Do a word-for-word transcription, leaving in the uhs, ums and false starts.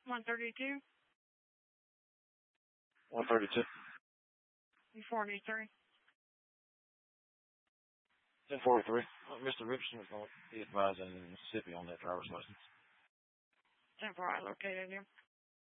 one thirty-two. one thirty-two. forty-three. ten forty-three. Uh, Mister Richardson is going to be advising Mississippi on that driver's license. ten four, I located him.